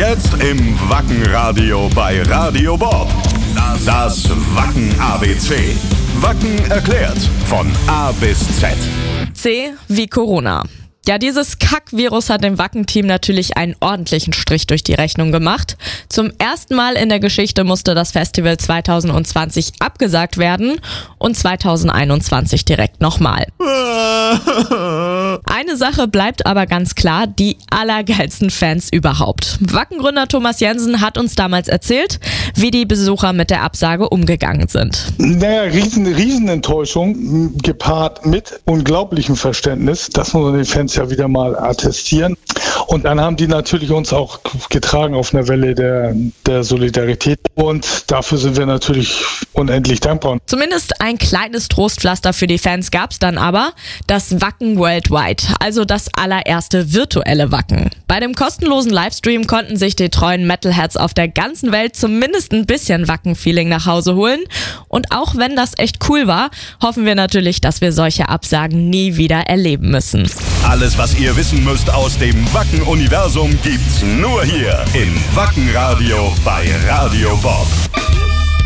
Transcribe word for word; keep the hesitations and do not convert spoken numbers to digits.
Jetzt im Wacken-Radio bei Radio Bob. Das Wacken-A B C. Wacken erklärt von A bis Z. C wie Corona. Ja, dieses Kack-Virus hat dem Wacken-Team natürlich einen ordentlichen Strich durch die Rechnung gemacht. Zum ersten Mal in der Geschichte musste das Festival zwanzig zwanzig abgesagt werden und zwanzig einundzwanzig direkt nochmal. Eine Sache bleibt aber ganz klar, die allergeilsten Fans überhaupt. Wacken-Gründer Thomas Jensen hat uns damals erzählt, wie die Besucher mit der Absage umgegangen sind. Naja, riesen, riesen Enttäuschung, gepaart mit unglaublichem Verständnis. Das muss man den Fans ja wieder mal attestieren. Und dann haben die natürlich uns auch getragen auf einer Welle der, der Solidarität. Und dafür sind wir natürlich unendlich dankbar. Zumindest ein kleines Trostpflaster für die Fans gab's dann aber, das Wacken Worldwide, also das allererste virtuelle Wacken. Bei dem kostenlosen Livestream konnten sich die treuen Metalheads auf der ganzen Welt zumindest ein bisschen Wacken-Feeling nach Hause holen. Und auch wenn das echt cool war, hoffen wir natürlich, dass wir solche Absagen nie wieder erleben müssen. Alles, was ihr wissen müsst aus dem Wacken-Universum, gibt's nur hier im Wacken-Radio bei Radio Bob.